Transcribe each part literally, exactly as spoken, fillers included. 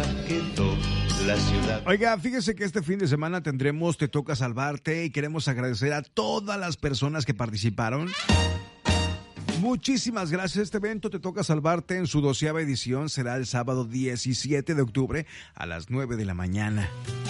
quedó la ciudad. Oiga, fíjese que este fin de semana tendremos Te Toca Salvarte y queremos agradecer a todas las personas que participaron. Muchísimas gracias. Este evento Te Toca Salvarte en su doceava edición será el sábado diecisiete de octubre a las nueve de la mañana.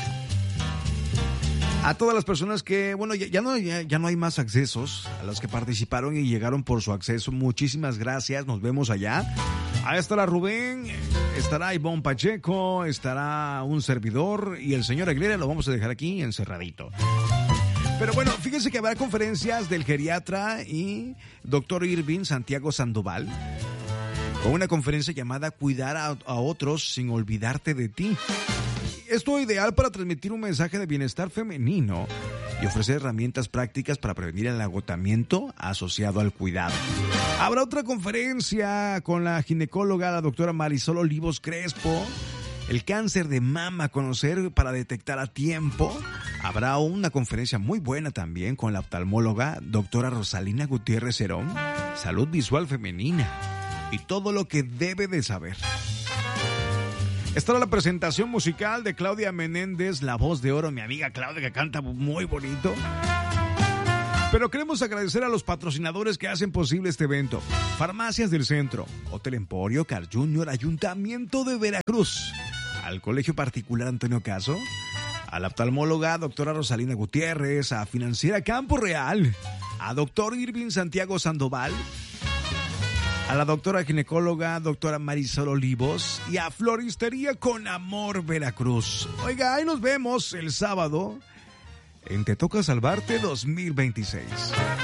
A todas las personas que, bueno, ya, ya, no, ya, ya no hay más accesos, a los que participaron y llegaron por su acceso, muchísimas gracias, nos vemos allá. Ahí estará Rubén, estará Ivonne Pacheco, estará un servidor y el señor Aguilera lo vamos a dejar aquí encerradito. Pero bueno, fíjense que habrá conferencias del geriatra y doctor Irving Santiago Sandoval con una conferencia llamada Cuidar a, a otros sin olvidarte de ti. Esto es ideal para transmitir un mensaje de bienestar femenino y ofrecer herramientas prácticas para prevenir el agotamiento asociado al cuidado. Habrá otra conferencia con la ginecóloga, la doctora Marisol Olivos Crespo, el cáncer de mama, conocer para detectar a tiempo. Habrá una conferencia muy buena también con la oftalmóloga, doctora Rosalina Gutiérrez Herón, salud visual femenina y todo lo que debe de saber. Estará la presentación musical de Claudia Menéndez, La Voz de Oro, mi amiga Claudia, que canta muy bonito. Pero queremos agradecer a los patrocinadores que hacen posible este evento. Farmacias del Centro, Hotel Emporio, Car Junior, Ayuntamiento de Veracruz, al Colegio Particular Antonio Caso, a la oftalmóloga doctora Rosalina Gutiérrez, a Financiera Campo Real, a doctor Irving Santiago Sandoval, a la doctora ginecóloga, doctora Marisol Olivos, y a Floristería Con Amor Veracruz. Oiga, ahí nos vemos el sábado en Te Toca Salvarte dos mil veintiséis.